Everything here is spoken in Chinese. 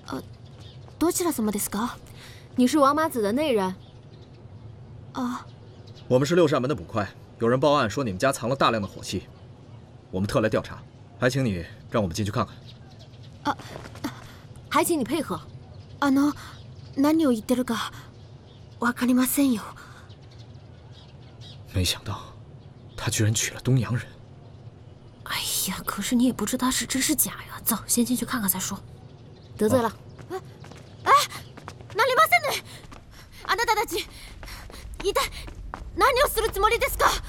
どちら様ですか？ 你是王麻子的内人。 啊， 我们是六扇门的捕快，有人报案说你们家藏了大量的火器，我们特来调查，还请你让我们进去看看。 还请你配合。 何を言ってるかわかりませんよ。 没想到，他居然娶了东洋人。 哎呀，可是你也不知他是真是假呀。走，先进去看看再说。得罪了。 なりませぬ。あなたたち、一体何をするつもりですか？